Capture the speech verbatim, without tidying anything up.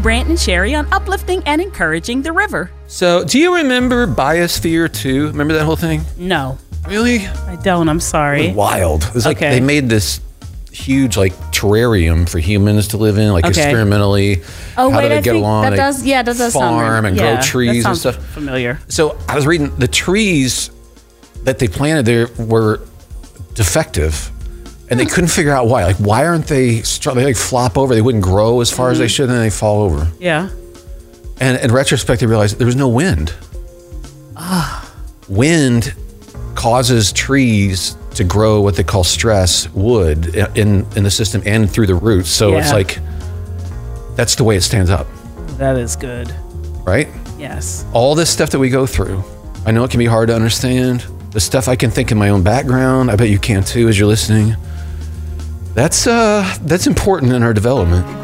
Brant and Sherry on uplifting and encouraging the river. So, do you remember Biosphere two? Remember that whole thing? No. Really? I don't. I'm sorry. It was wild. It was like Okay. they made this huge like terrarium for humans to live in, like Okay. experimentally. Oh, how wait, do they I get think along? that They does- yeah, that does sound farm right. and Yeah, grow trees that and sounds stuff. familiar. So I was reading the trees that they planted there were defective, and they couldn't figure out why. Like, why aren't they? Str- they like flop over. They wouldn't grow as far as they should, and then they fall over. Yeah. And in retrospect, they realized there was no wind. Ah. Wind causes trees to grow what they call stress wood in in the system and through the roots. So Yeah. it's like that's the way it stands up, That is good. right? Yes. All this stuff that we go through, I know it can be hard to understand. The stuff I can think in my own background, I bet you can too as you're listening. That's uh that's important in our development.